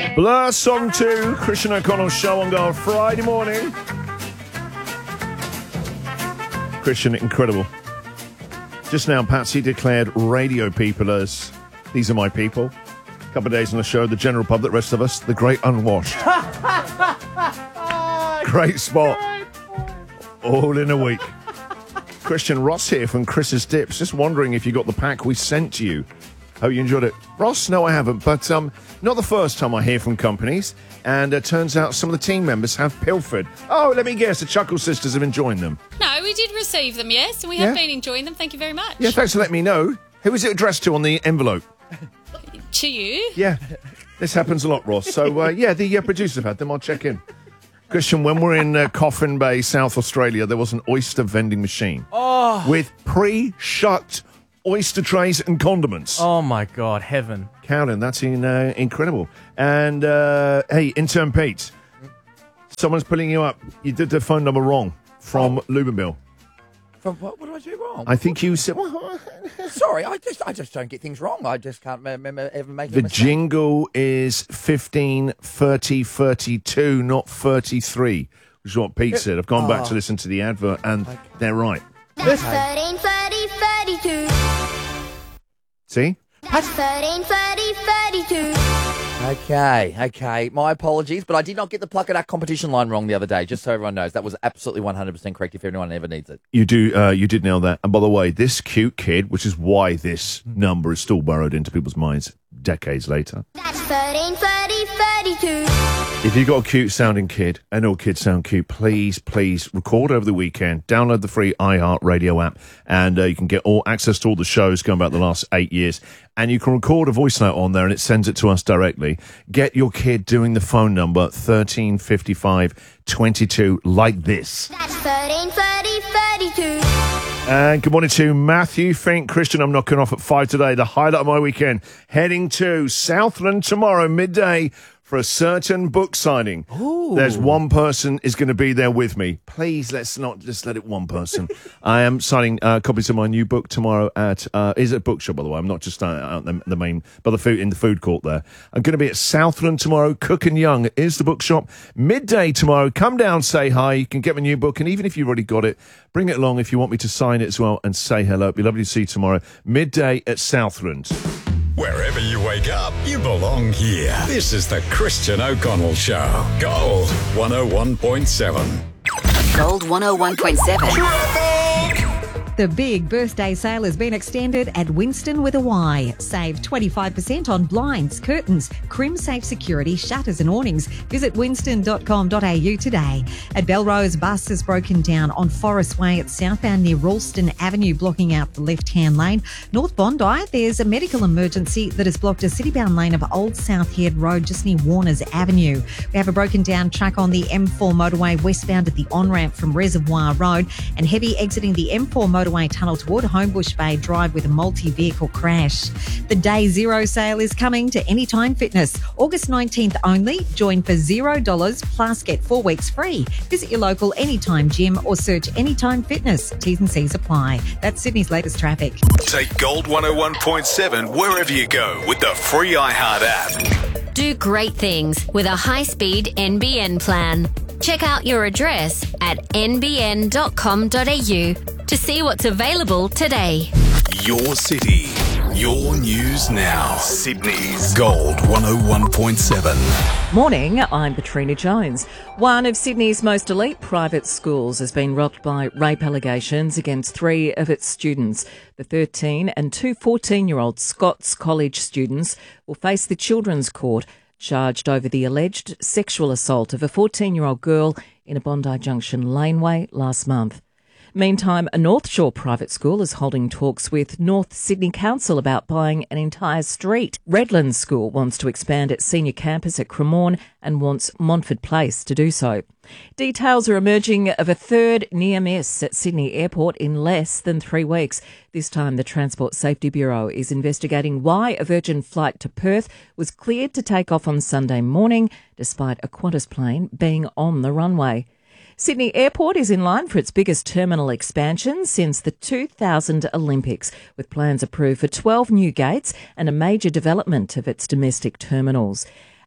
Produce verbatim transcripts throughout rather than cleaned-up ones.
Blur Song two, Christian O'Connell Show on Go Friday morning. Christian, incredible. Just now, Patsy declared radio people as, these are my people. A couple of days on the show, the general pub, the rest of us, the great unwashed. Great spot. All in a week. Christian, Ross here from Chris's Dips. Just wondering if you got the pack we sent to you. Hope you enjoyed it. Ross, no, I haven't. But um, not the first time I hear from companies. And it turns out some of the team members have pilfered. Oh, let me guess, the Chuckle Sisters have enjoying them. No, we did receive them, yes, and we Yeah? have been enjoying them. Thank you very much. Yeah, thanks for letting me know. Who is it addressed to on the envelope? To you. Yeah, this happens a lot, Ross. So, uh, yeah, the uh, producers have had them. I'll check in. Christian, when we're in uh, Coffin Bay, South Australia, there was an oyster vending machine Oh, with pre-shucked oyster trays and condiments. oh my God, heaven. Cowden, that's in, uh, incredible. And, uh, hey, intern Pete, someone's pulling you up. You did the phone number wrong from Oh. Lubinville. From what, what did I do wrong? I think you said... Well, Sorry, I just I just don't get things wrong. I just can't remember ever making the a mistake. jingle is fifteen, thirty, thirty-two, not thirty-three, which is what Pete said. I've gone back to listen to the advert, and they're right. That's thirteen, thirty, thirty-two. See? That's thirteen, thirty, thirty-two. Okay, okay. My apologies, but I did not get the pluck at that competition line wrong the other day, just so everyone knows. That was absolutely one hundred percent correct if anyone ever needs it. You do. Uh, you did nail that. And by the way, this cute kid, which is why this number is still burrowed into people's minds decades later. That's thirteen, thirty, thirty-two. If you've got a cute sounding kid, and all kids sound cute, please, please record over the weekend. Download the free iHeartRadio app, and uh, you can get all access to all the shows going back the last eight years. And you can record a voice note on there, and it sends it to us directly. Get your kid doing the phone number thirteen fifty-five twenty-two like this. That's thirteen, thirty, thirty-two. And good morning to Matthew Fink. Christian, I'm knocking off at five today. The highlight of my weekend. Heading to Southland tomorrow, midday, for a certain book signing. Ooh. There's one person is going to be there with me. Please, let's not just let it one person. I am signing uh, copies of my new book tomorrow at, uh, is it a bookshop, by the way? I'm not just uh, out in the, the main, by the food, in the food court there. I'm going to be at Southland tomorrow. Cook and Young is the bookshop. Midday tomorrow. Come down, say hi. You can get my new book. And even if you've already got it, bring it along if you want me to sign it as well and say hello. It'd be lovely to see you tomorrow. Midday at Southland. Wherever you wake up, you belong here. This is the Christian O'Connell Show. Gold one oh one point seven. Gold one oh one point seven. The big birthday sale has been extended at Winston with a Y. Save twenty-five percent on blinds, curtains, Crim Safe Security, shutters and awnings. Visit winston dot com dot a u today. At Belrose, bus has broken down on Forest Way at southbound near Ralston Avenue, blocking out the left-hand lane. North Bondi, there's a medical emergency that has blocked a citybound lane of Old South Head Road just near Warners Avenue. We have a broken down track on the M four motorway westbound at the on-ramp from Reservoir Road, and heavy exiting the M four motorway tunnel toward Homebush Bay Drive with a multi-vehicle crash. The Day Zero sale is coming to Anytime Fitness. August nineteenth only. Join for zero dollars plus get four weeks free. Visit your local Anytime gym or search Anytime Fitness. T's and C's apply. That's Sydney's latest traffic. Take Gold one oh one point seven wherever you go with the free iHeart app. Do great things with a high-speed N B N plan. Check out your address at n b n dot com dot a u to see what's available today. Your city, your news now. Sydney's Gold one oh one point seven. Morning, I'm Katrina Jones. One of Sydney's most elite private schools has been rocked by rape allegations against three of its students. The thirteen and two fourteen-year-old Scots College students will face the Children's Court, charged over the alleged sexual assault of a fourteen-year-old girl in a Bondi Junction laneway last month. Meantime, a North Shore private school is holding talks with North Sydney Council about buying an entire street. Redlands School wants to expand its senior campus at Cremorne and wants Montford Place to do so. Details are emerging of a third near miss at Sydney Airport in less than three weeks. This time, the Transport Safety Bureau is investigating why a Virgin flight to Perth was cleared to take off on Sunday morning, despite a Qantas plane being on the runway. Sydney Airport is in line for its biggest terminal expansion since the two thousand Olympics, with plans approved for twelve new gates and a major development of its domestic terminals.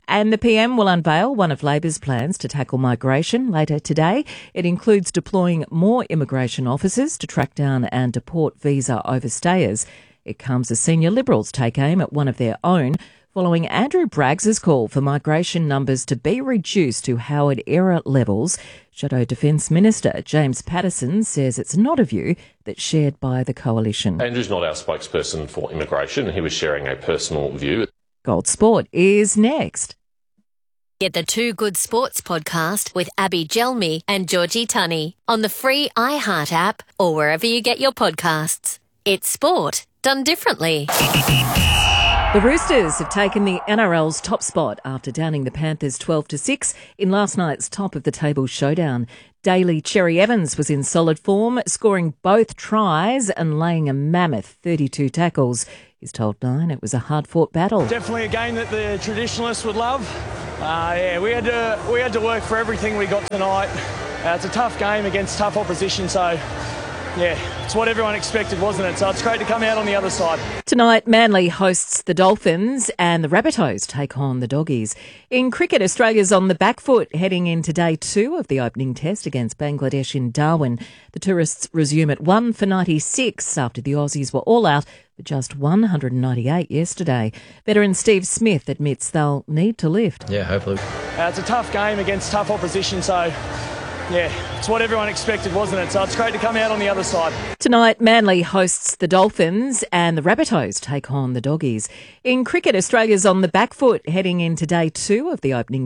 And the P M will unveil one of Labor's plans to tackle migration later today. It includes deploying more immigration officers to track down and deport visa overstayers. It comes as senior Liberals take aim at one of their own, following Andrew Braggs' call for migration numbers to be reduced to Howard-era levels. Shadow Defence Minister James Patterson says it's not a view that's shared by the coalition. Andrew's not our spokesperson for immigration. He was sharing a personal view. Gold Sport is next. Get the Two Good Sports podcast with Abby Gelmi and Georgie Tunney on the free iHeart app or wherever you get your podcasts. It's sport done differently. The Roosters have taken the N R L's top spot after downing the Panthers twelve to six in last night's top-of-the-table showdown. Daly Cherry Evans was in solid form, scoring both tries and laying a mammoth thirty-two tackles. He's told Nine it was a hard-fought battle. Definitely a game that the traditionalists would love. Uh, yeah, we had to we had to work for everything we got tonight. Uh, it's a tough game against tough opposition, so yeah, it's what everyone expected, wasn't it? So it's great to come out on the other side. Tonight, Manly hosts the Dolphins and the Rabbitohs take on the Doggies. In cricket, Australia's on the back foot heading into day two of the opening test against Bangladesh in Darwin. The tourists resume at one for ninety-six after the Aussies were all out for just one hundred ninety-eight yesterday. Veteran Steve Smith admits they'll need to lift. Yeah, hopefully. Uh, it's a tough game against tough opposition, so yeah, it's what everyone expected, wasn't it? So it's great to come out on the other side. Tonight, Manly hosts the Dolphins and the Rabbitohs take on the Doggies. In cricket, Australia's on the back foot heading into day two of the opening